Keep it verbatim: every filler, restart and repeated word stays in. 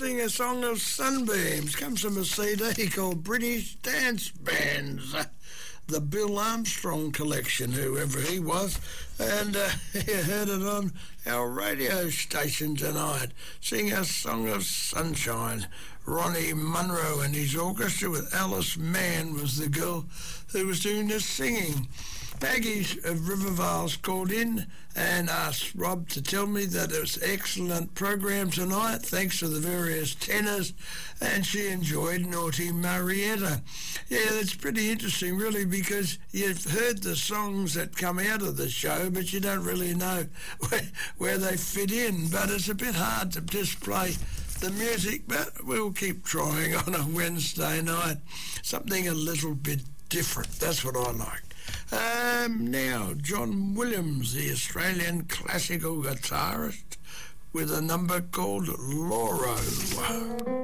sing a song of Sunbeams. Comes from a C D called British Dance Bands. The Bill Armstrong collection, whoever he was, and uh, you heard it on our radio station tonight. Sing a song of sunshine. Ronnie Munro and his orchestra with Alice Mann was the girl who was doing the singing. Maggie of Rivervale's called in and asked Rob to tell me that it was an excellent program tonight, thanks to the various tenors, and she enjoyed Naughty Marietta. Yeah, that's pretty interesting, really, because you've heard the songs that come out of the show, but you don't really know where, where they fit in. But it's a bit hard to just play the music, but we'll keep trying on a Wednesday night. Something a little bit different. That's what I like. Um, now, John Williams, the Australian classical guitarist, with a number called Lauro.